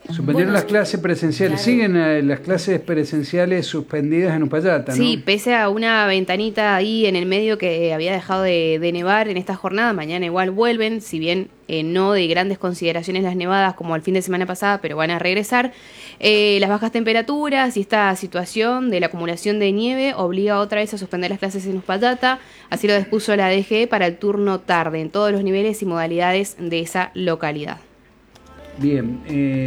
Suspendieron las clases presenciales. Claro. Siguen las clases presenciales suspendidas en Uspallata, ¿no? Sí, pese a una ventanita ahí en el medio que había dejado de nevar en esta jornada, mañana igual vuelven, si bien no de grandes consideraciones las nevadas como el fin de semana pasada, pero van a regresar. Las bajas temperaturas y esta situación de la acumulación de nieve obliga otra vez a suspender las clases en Uspallata. Así lo dispuso la DGE para el turno tarde en todos los niveles y modalidades de esa localidad. Bien,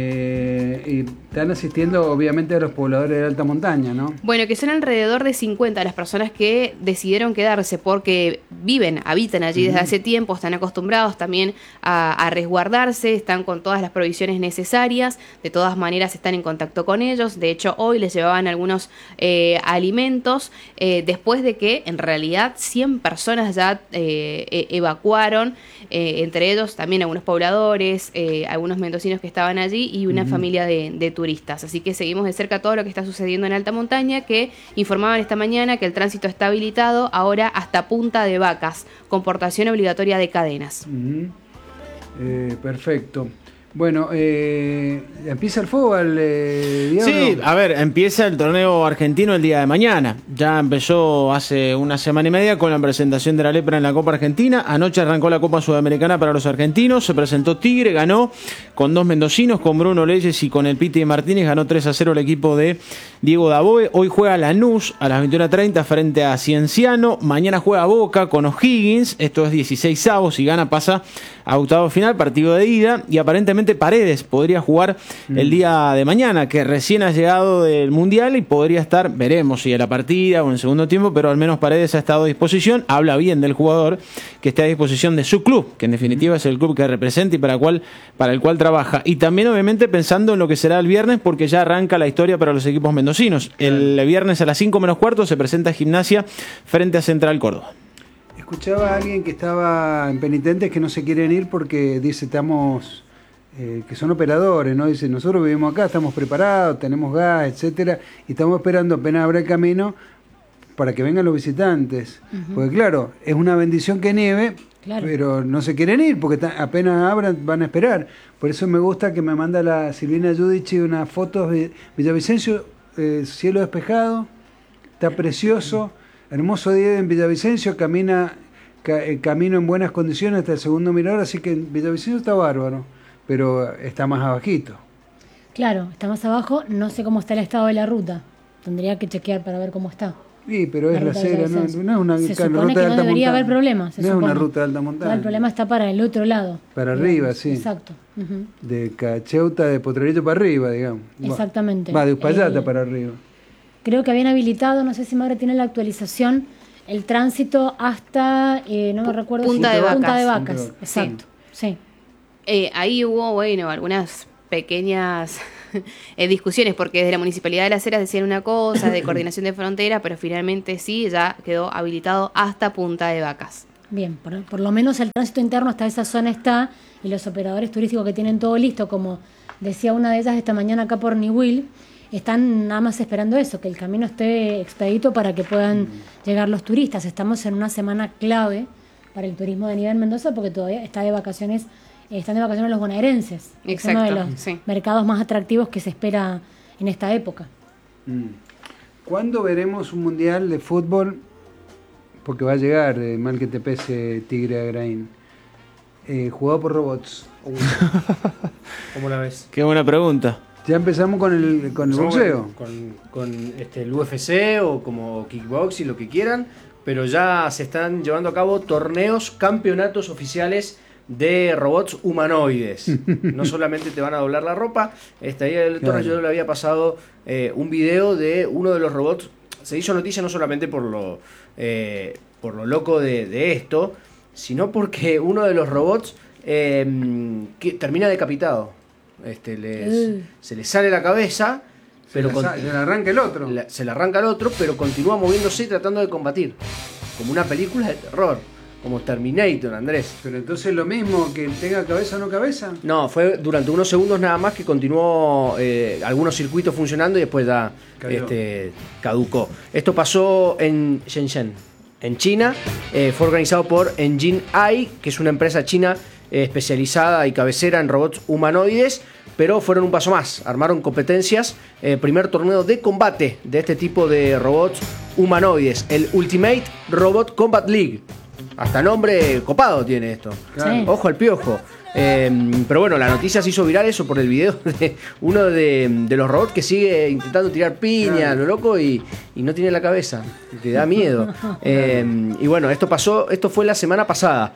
y están asistiendo obviamente a los pobladores de alta montaña, ¿no? Bueno, que son alrededor de 50 las personas que decidieron quedarse porque habitan allí desde hace tiempo, están acostumbrados también a resguardarse, están con todas las provisiones necesarias, de todas maneras están en contacto con ellos. De hecho, hoy les llevaban algunos alimentos, después de que en realidad 100 personas ya evacuaron, entre ellos también algunos pobladores, algunos mendocinos que estaban allí y una familia de turistas. Así que seguimos de cerca todo lo que está sucediendo en alta montaña, que informaban esta mañana que el tránsito está habilitado ahora hasta Punta de Vacas, con portación obligatoria de cadenas. Perfecto. Bueno, ¿empieza el fútbol, Diablo? Sí, a ver, empieza el torneo argentino el día de mañana. Ya empezó hace una semana y media con la presentación de la Lepra en la Copa Argentina. Anoche arrancó la Copa Sudamericana para los argentinos. Se presentó Tigre, ganó con 2 mendocinos, con Bruno Leyes y con el Piti Martínez. Ganó 3-0 el equipo de Diego Daboe. Hoy juega Lanús a las 21:30 frente a Cienciano. Mañana juega Boca con O'Higgins. Esto es 16avos. Si gana pasa a octavo final, partido de ida. Y aparentemente Paredes podría jugar el día de mañana, que recién ha llegado del Mundial y podría estar, veremos si en la partida o en el segundo tiempo, pero al menos Paredes ha estado a disposición. Habla bien del jugador, que está a disposición de su club, que en definitiva es el club que representa y para el cual trabaja. Y también obviamente pensando en lo que será el viernes, porque ya arranca la historia para los equipos mendocinos. El viernes a las 5:15 se presenta Gimnasia frente a Central Córdoba. Escuchaba a alguien que estaba en penitentes que no se quieren ir porque dice, que son operadores, ¿no? Dice, nosotros vivimos acá, estamos preparados, tenemos gas, etcétera, y estamos esperando apenas abra el camino para que vengan los visitantes. Porque claro, es una bendición que nieve, pero no se quieren ir porque apenas abran van a esperar. Por eso me gusta que me manda la Silvina Giudici unas fotos de Villavicencio, cielo despejado, está precioso, hermoso día en Villavicencio, camino en buenas condiciones hasta el segundo mirador, así que Villavicencio está bárbaro, pero está más abajito. Claro, está más abajo, no sé cómo está el estado de la ruta, tendría que chequear para ver cómo está. Sí, pero es la acera, no es una se ruta supone de que alta no debería montaña. haber problemas. No es una ruta de alta montaña. El problema está para el otro lado. Para digamos. arriba, sí. Exacto. De Cacheuta, de Potrerillo para arriba, digamos. Exactamente. Va de Uspallata para arriba. Creo que habían habilitado, no sé si Magre tiene la actualización, el tránsito hasta, no me recuerdo Punta de Vacas. Punta de Vacas, exacto. Sí. Ahí hubo, algunas pequeñas discusiones, porque desde la Municipalidad de Las Heras decían una cosa de coordinación de frontera, pero finalmente sí, ya quedó habilitado hasta Punta de Vacas. Bien, por lo menos el tránsito interno hasta esa zona está, y los operadores turísticos que tienen todo listo, como decía una de ellas esta mañana acá por Niwil, están nada más esperando eso, que el camino esté expedito para que puedan llegar los turistas. Estamos en una semana clave para el turismo de nivel Mendoza, porque todavía están de vacaciones los bonaerenses. Exacto, es uno de los mercados más atractivos que se espera en esta época. ¿Cuándo veremos un mundial de fútbol? Porque va a llegar, mal que te pese, Tigre Agraín. Jugado por robots. ¿Cómo la ves? Qué buena pregunta. Ya empezamos con el boxeo. Con el UFC o como kickbox y lo que quieran, pero ya se están llevando a cabo campeonatos oficiales de robots humanoides. No solamente te van a doblar la ropa. Ahí el Torres, yo le había pasado un video de uno de los robots. Se hizo noticia no solamente por lo loco de esto, sino porque uno de los robots que termina decapitado. Se le sale la cabeza, pero se le arranca el otro. Se le arranca el otro, pero continúa moviéndose y tratando de combatir. Como una película de terror. Como Terminator, Andrés. Pero entonces lo mismo, que tenga cabeza o no cabeza. No, fue durante unos segundos nada más que continuó algunos circuitos funcionando y después ya caducó. Esto pasó en Shenzhen, en China. Fue organizado por Engine Eye, que es una empresa china especializada y cabecera en robots humanoides. pero fueron un paso más. Armaron competencias, primer torneo de combate de este tipo de robots humanoides, el Ultimate Robot Combat League. Hasta nombre copado tiene esto. Sí. Ojo al piojo. Pero bueno, la noticia se hizo viral eso por el video de uno de los robots que sigue intentando tirar piña, lo loco, y no tiene la cabeza. Te da miedo. Y bueno, esto fue la semana pasada.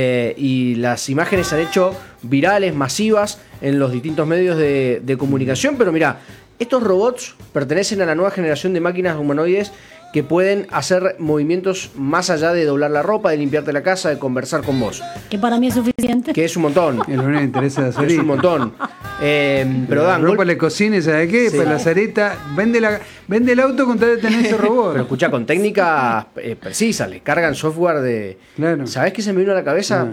Y las imágenes se han hecho virales, masivas, en los distintos medios de comunicación. Pero mira, estos robots pertenecen a la nueva generación de máquinas humanoides que pueden hacer movimientos más allá de doblar la ropa, de limpiarte la casa, de conversar con vos. Que para mí es suficiente. Que es un montón. Es lo único que interesa de Es Sarita. un montón. Pero La Dan, ropa le cocina, ¿sabe qué? Sí. Pues la Sarita vende el auto con tal de tener ese robot. pero escucha, con técnicas precisas, le cargan software de... Claro. ¿Sabés qué se me vino a la cabeza?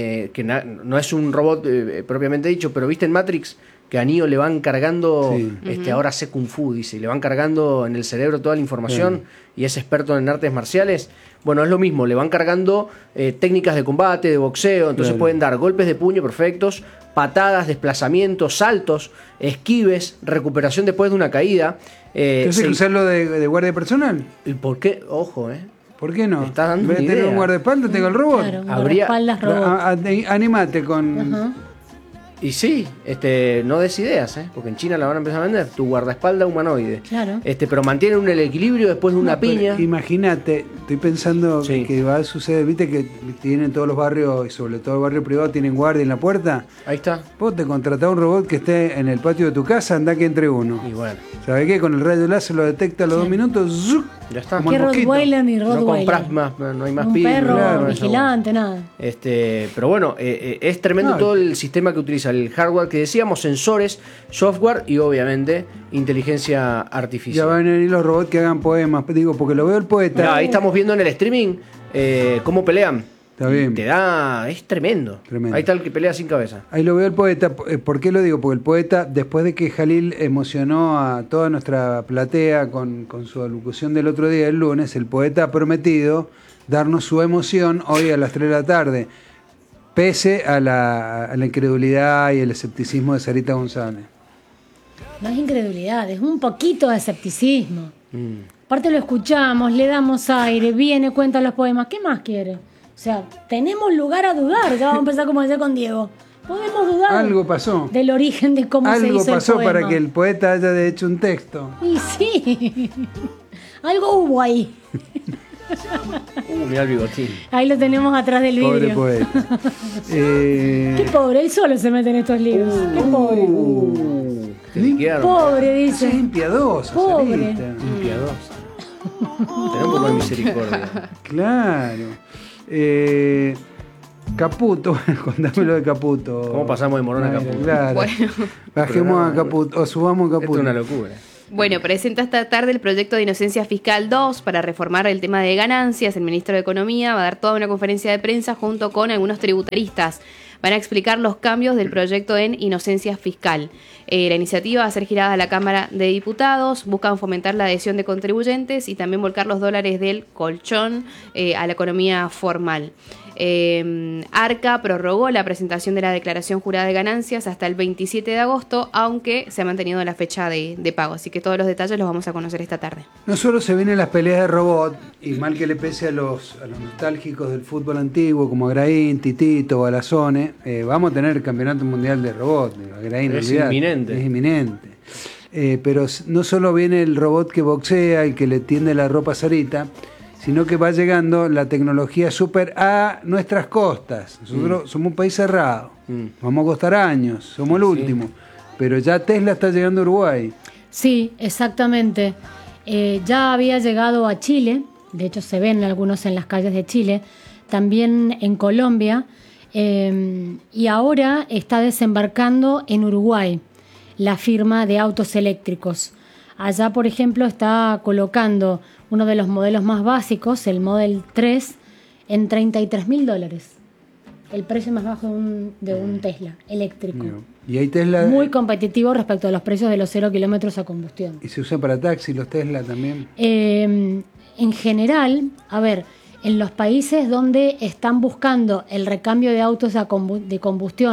No es un robot propiamente dicho, pero viste en Matrix que a Neo le van cargando, Sí. ahora sé Kung Fu, dice, y le van cargando en el cerebro toda la información y es experto en artes marciales. Bueno, es lo mismo, le van cargando técnicas de combate, de boxeo, entonces Claro. pueden dar golpes de puño perfectos, patadas, desplazamientos, saltos, esquives, recuperación después de una caída. Entonces, usarlo de guardia personal. ¿Por qué? Ojo, ¿Por qué no? Estás dando En vez de una tener idea. un guardaespaldas, tengo el robot. Claro, un Habría- guardaespaldas robot. Animate con... Ajá. Y sí, no des ideas, porque en China la van a empezar a vender, tu guardaespaldas humanoide. Claro. Pero mantienen el equilibrio después de una No, pero piña. Imagínate, estoy pensando Sí. que va a suceder, viste que tienen todos los barrios, y sobre todo el barrio privado, tienen guardia en la puerta. Ahí está. Vos te contratás un robot que esté en el patio de tu casa, anda que entre uno. Y bueno, ¿Sabés qué? Con el rayo láser lo detecta a los 2 minutos. ¡zuc! ya está. Como ¿Qué el mosquito. Rottweiler ni No Rottweiler? compras más, no hay más Un pibes. perro claro, vigilante, nada. Pero bueno, es tremendo No, todo el sistema que utiliza, el hardware que decíamos, sensores, software y obviamente inteligencia Ya artificial. van a venir los robots que hagan poemas. Digo, porque lo veo el poeta. Mirá, ahí estamos viendo en el streaming cómo pelean. Está bien. Es tremendo. Tremendo. Ahí está el que pelea sin cabeza. Ahí lo veo el poeta. ¿Por qué lo digo? Porque el poeta, después de que Jalil emocionó a toda nuestra platea con su alocución del otro día, el lunes, el poeta ha prometido darnos su emoción hoy a las 3 de la tarde, pese a la incredulidad y el escepticismo de Sarita González. No es incredulidad, es un poquito de escepticismo. Aparte lo escuchamos, le damos aire, viene, cuenta los poemas. ¿Qué más quiere? O sea, tenemos lugar a dudar. Ya vamos a empezar como decía con Diego. Podemos dudar Algo pasó. del origen de cómo se Algo hizo pasó el poema. para que el poeta haya hecho un texto. Y sí, algo hubo ahí. Mirá el bigotín. Ahí lo tenemos atrás del Pobre vidrio. poeta. Qué pobre, él solo se mete en estos libros. Qué pobre. Te liquidaron. Pobre, Eso es dice. impiedoso, Pobre. Sarita. Piadosa. Tené un poco de misericordia. Claro. Caputo, contámelo de Caputo. ¿Cómo pasamos de Morón a Mayra, Caputo? Claro. Bueno. Bajemos a Caputo, o subamos a Esto Caputo. es una locura. Bueno, presenta esta tarde el proyecto de Inocencia Fiscal 2 para reformar el tema de ganancias. El ministro de Economía va a dar toda una conferencia de prensa junto con algunos tributaristas. Van a explicar los cambios del proyecto en Inocencia Fiscal. La iniciativa va a ser girada a la Cámara de Diputados. Buscan fomentar la adhesión de contribuyentes y también volcar los dólares del colchón a la economía formal. Arca prorrogó la presentación de la declaración jurada de ganancias hasta el 27 de agosto, aunque se ha mantenido la fecha de pago. Así que todos los detalles los vamos a conocer esta tarde. No solo se vienen las peleas de robot, y mal que le pese a los nostálgicos del fútbol antiguo, como Agraín, Titito, Balazone, vamos a tener el campeonato mundial de robot. Agraín, Es olvidate, inminente. Es inminente. Pero no solo viene el robot que boxea, el que le tiende la ropa a Sarita, sino que va llegando la tecnología súper a nuestras costas. Nosotros somos un país cerrado, vamos a costar años, somos el último, pero ya Tesla está llegando a Uruguay. Sí, exactamente. Ya había llegado a Chile, de hecho se ven algunos en las calles de Chile, también en Colombia, y ahora está desembarcando en Uruguay la firma de autos eléctricos. Allá, por ejemplo, está colocando uno de los modelos más básicos, el Model 3, en $33.000. El precio más bajo de un Tesla eléctrico. Y hay Tesla, Muy competitivo respecto a los precios de los 0 kilómetros a combustión. y se usa para taxi, los Tesla también. En general, a ver, en los países donde están buscando el recambio de autos de combustión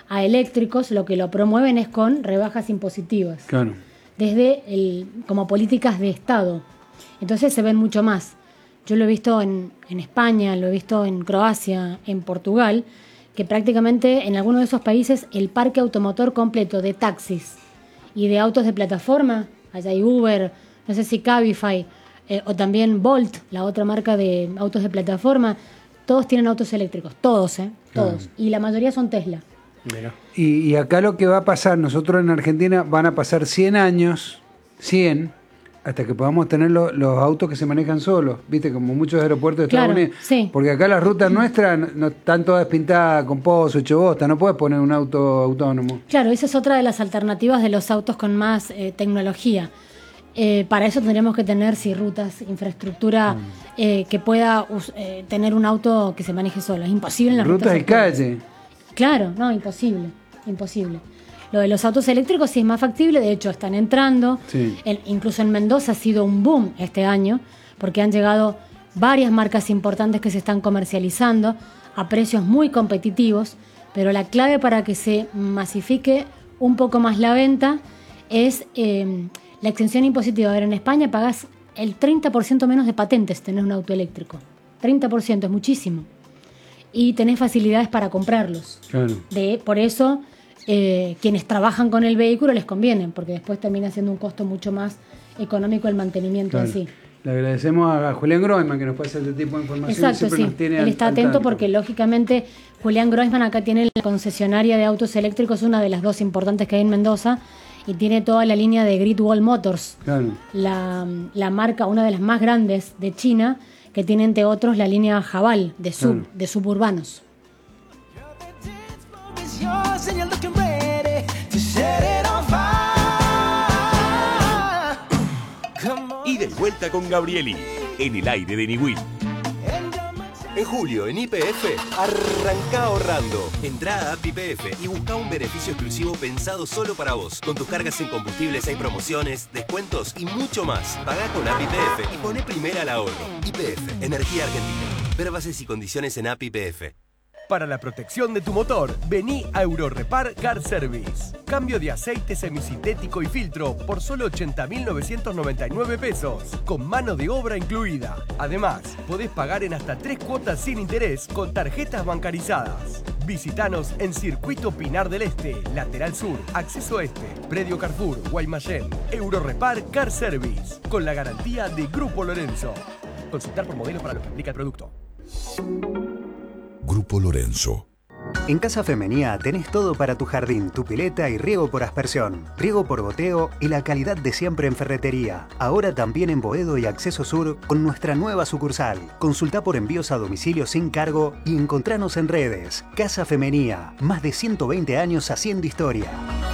a eléctricos, lo que lo promueven es con rebajas impositivas. Claro. Como políticas de Estado. Entonces se ven mucho más. Yo lo he visto en España, lo he visto en Croacia, en Portugal, que prácticamente en algunos de esos países el parque automotor completo de taxis y de autos de plataforma, allá hay Uber, no sé si Cabify, o también Bolt, la otra marca de autos de plataforma, todos tienen autos eléctricos, todos, todos. Y la mayoría son Tesla. Mira. Y acá lo que va a pasar, nosotros en Argentina van a pasar 100 años, 100, hasta que podamos tener los autos que se manejan solos, viste, como muchos aeropuertos de Estados Unidos. Sí. Porque acá las rutas nuestras no están todas pintadas con pozo, hecho bosta, no puedes poner un auto autónomo. Claro, esa es otra de las alternativas de los autos con más tecnología. Para eso tendríamos que tener rutas, infraestructura que pueda tener un auto que se maneje solo. Es imposible en las rutas y calle. Claro, no, imposible. Lo de los autos eléctricos sí es más factible, de hecho están entrando. Sí. Incluso en Mendoza ha sido un boom este año, porque han llegado varias marcas importantes que se están comercializando a precios muy competitivos, pero la clave para que se masifique un poco más la venta es la exención impositiva. A ver, en España pagás el 30% menos de patentes tener un auto eléctrico. 30% es muchísimo. Y tenés facilidades para comprarlos. Claro. Por eso, quienes trabajan con el vehículo les conviene, porque después termina siendo un costo mucho más económico el mantenimiento en sí. Le agradecemos a Julián Groisman que nos pasa este tipo de información. Exacto, sí. Él está atento porque, lógicamente, Julián Groisman acá tiene la concesionaria de autos eléctricos, una de las dos importantes que hay en Mendoza, y tiene toda la línea de Great Wall Motors, claro, la marca, una de las más grandes de China, que tiene entre otros la línea Haval de suburbanos. Y de vuelta con Gabrieli, en el aire de Niwil. En julio, en YPF, arranca ahorrando. Entrá a App YPF y busca un beneficio exclusivo pensado solo para vos. Con tus cargas en combustibles hay promociones, descuentos y mucho más. Pagá con App YPF y poné primera al ahorro. YPF, Energía Argentina. Ver bases y condiciones en App YPF. Para la protección de tu motor, vení a Eurorepar Car Service. Cambio de aceite semisintético y filtro por solo 80.999 pesos, con mano de obra incluida. Además, podés pagar en hasta 3 cuotas sin interés con tarjetas bancarizadas. Visítanos en Circuito Pinar del Este, Lateral Sur, Acceso Este, Predio Carrefour, Guaymallén. Eurorepar Car Service, con la garantía de Grupo Lorenzo. Consultar por modelos para lo que implica el producto. Grupo Lorenzo. En Casa Femenía tenés todo para tu jardín, tu pileta y riego por aspersión, riego por goteo y la calidad de siempre en ferretería. Ahora también en Boedo y Acceso Sur con nuestra nueva sucursal. Consulta por envíos a domicilio sin cargo y encontranos en redes. Casa Femenía, más de 120 años haciendo historia.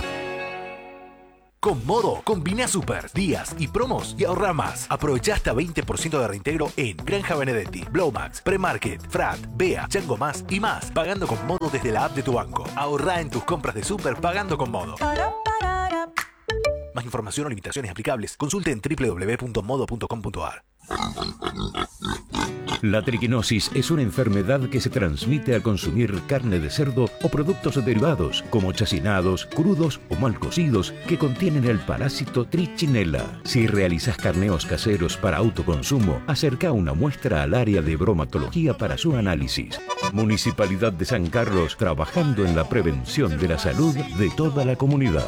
Con Modo, combina super, días y promos y ahorra más. Aprovecha hasta 20% de reintegro en Granja Benedetti, Blowmax, Premarket, Frat, Bea, Chango Más y más. Pagando con Modo desde la app de tu banco. Ahorra en tus compras de super pagando con Modo. Más información o limitaciones aplicables. Consulte en www.modo.com.ar. La triquinosis es una enfermedad que se transmite al consumir carne de cerdo o productos derivados, como chacinados, crudos o mal cocidos, que contienen el parásito Trichinella. Si realizas carneos caseros para autoconsumo, acerca una muestra al área de bromatología para su análisis. Municipalidad de San Carlos, trabajando en la prevención de la salud de toda la comunidad.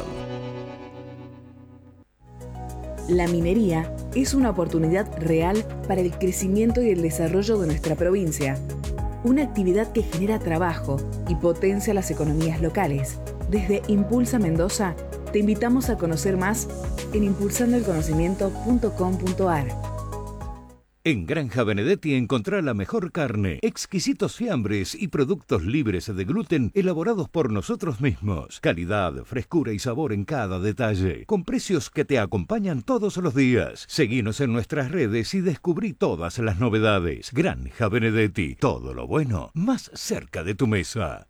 La minería es una oportunidad real para el crecimiento y el desarrollo de nuestra provincia. Una actividad que genera trabajo y potencia las economías locales. Desde Impulsa Mendoza, te invitamos a conocer más en impulsandoelconocimiento.com.ar. En Granja Benedetti encontrá la mejor carne, exquisitos fiambres y productos libres de gluten elaborados por nosotros mismos. Calidad, frescura y sabor en cada detalle, con precios que te acompañan todos los días. Seguinos en nuestras redes y descubrí todas las novedades. Granja Benedetti, todo lo bueno más cerca de tu mesa.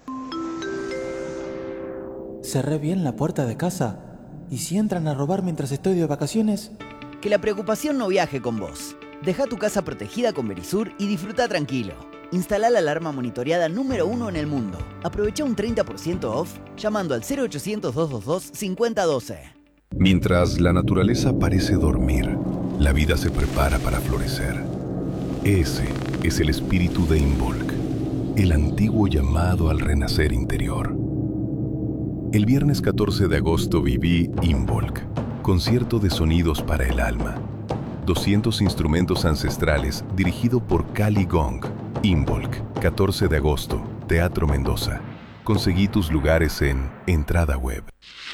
¿Cerré bien la puerta de casa? ¿Y si entran a robar mientras estoy de vacaciones? Que la preocupación no viaje con vos. Deja tu casa protegida con Verisur y disfruta tranquilo. Instala la alarma monitoreada número 1 en el mundo. Aprovecha un 30% off llamando al 0800-222-5012. Mientras la naturaleza parece dormir, la vida se prepara para florecer. Ese es el espíritu de Involk, el antiguo llamado al renacer interior. El viernes 14 de agosto viví Involk, concierto de sonidos para el alma. 200 instrumentos ancestrales dirigido por Cali Gong. Involk, 14 de agosto, Teatro Mendoza. Conseguí tus lugares en Entrada Web.